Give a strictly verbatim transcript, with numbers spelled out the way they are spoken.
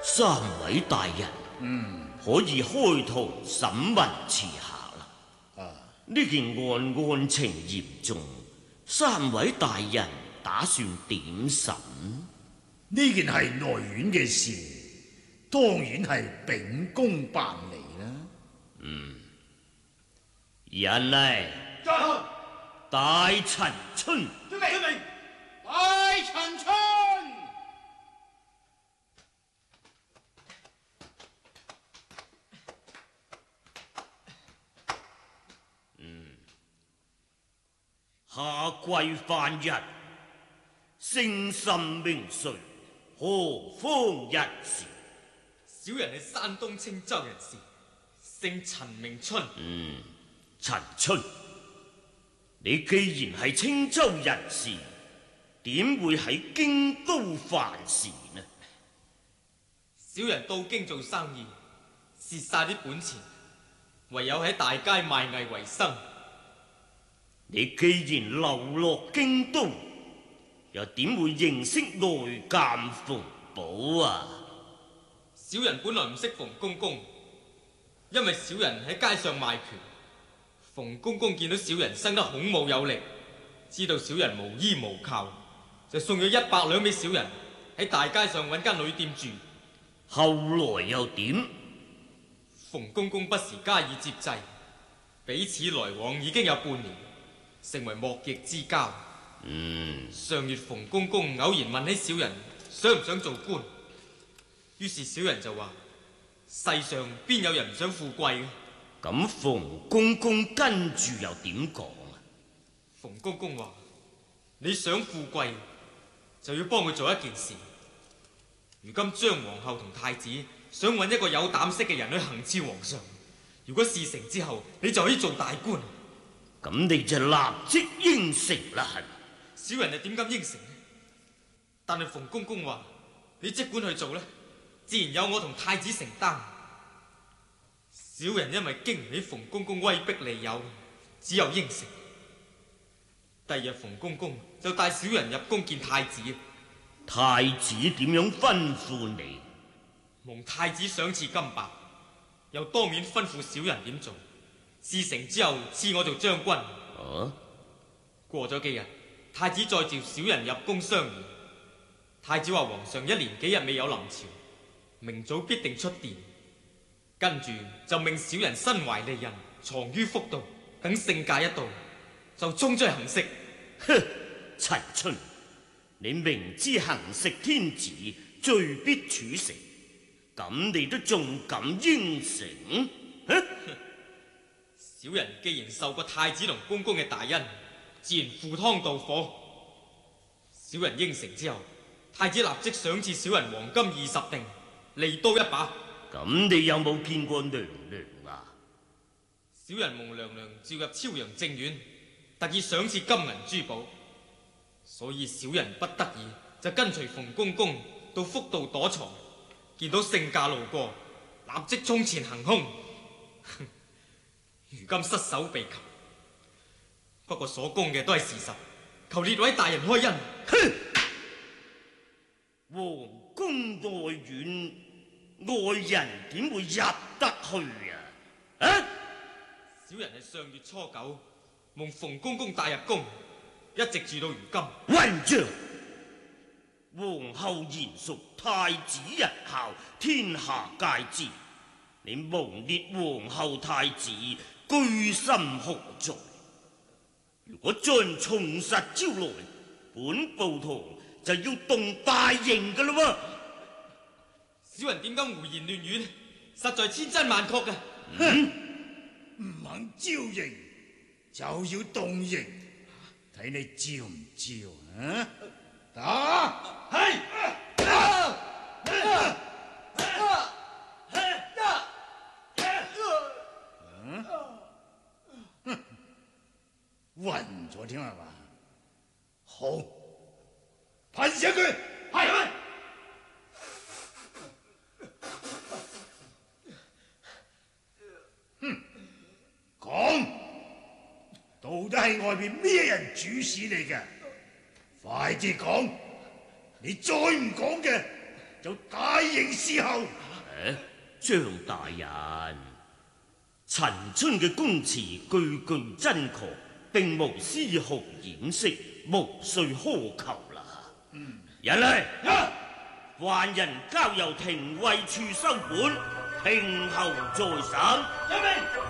三位大人，嗯，可以開堂審問遲下啦。啊，呢件案案情嚴重，三位大人打算點審？ 呢件係內院嘅事，當然係秉公辦理啦。 嗯，人嚟，大陳春， 遵命，大陳春。 下跪犯人，姓甚名誰，何方人士？ 小人係山東青州人士，姓陳名春。 嗯，陳春，你既然係青州人士，點會喺京都犯事呢？ 小人到京做生意，蝕晒啲本錢，唯有喺大街賣藝為生。 你既然流落京都，又點會認識內監馮保啊？ 小人本來唔識馮公公，因為小人喺街上賣拳。馮公公見到小人生得孔武有力，知道小人無依無靠，就送咗一百兩俾小人，喺大街上揾間旅店住。 後來又點？ 馮公公不時加以接濟，彼此來往已經有半年，成為莫逆之交。 嗯， 上月馮公公偶然問起小人想唔想做官，於是小人就話：世上邊有人唔想富貴嘅？ 咁馮公公跟住又點講啊？ 馮公公話：你想富貴，就要幫佢做一件事。如今張皇后同太子想揾一個有膽識嘅人去行刺皇上，如果事成之後，你就可以做大官。 咁你就立即應承啦，係咪？ 小人又點敢應承呢？但係馮公公話：你即管去做呢，自然有我同太子承擔。小人因為經唔起馮公公威逼利誘，只有應承。第二日馮公公就帶小人入宮見太子。 太子點樣吩咐你？ 蒙太子賞賜金帛，又當面吩咐小人點做。事成之後賜我做將軍。 啊？ 過咗幾日，太子再召小人入宮商議。太子話皇上一連幾日未有臨朝，明早必定出殿。跟住就命小人身懷利刃，藏於腹度，等聖駕一到，就衝出去行刺。 哼！陳春，你明知行刺天子，罪必處成，咁你都仲敢應承？哼！ 小人既然受過太子同公公嘅大恩，自然赴湯蹈火。小人應承之後，太子立即賞賜小人黃金二十錠，利刀一把。 咁你有冇見過娘娘啊？ 小人蒙娘娘召入超陽正院，特意賞賜金銀珠寶，所以小人不得已就跟隨馮公公到福道躲藏，見到聖駕路過，立即衝前行兇。如今失手被擒，不過所供嘅都係事實，求列位大人開恩。 哼！皇宮內院，外人點會入得去啊？啊！ 小人係上月初九蒙馮公公帶入宮，一直住到如今。 混帳！皇后言屬太子日孝，天下皆知。你誣衊皇后太子，居心何在？如果將人從實招來，本部堂就要動大刑噶啦喎！ 小人點敢胡言亂語？實在千真萬確嘅。 哼！ 唔肯招刑就要動刑，睇你招唔招啊？打！係！暈咗添係嘛？好，噴死佢！係咪？哼，講，到底係外邊咩人主使你嘅？快啲講！你再唔講嘅，就大刑刑事後。 誒，張大人，陳春嘅供詞句句真確，並無絲毫掩飾，無需苛求啦。嗯，人嚟，犯人交由廷尉處收管，聽候再審。 遵命。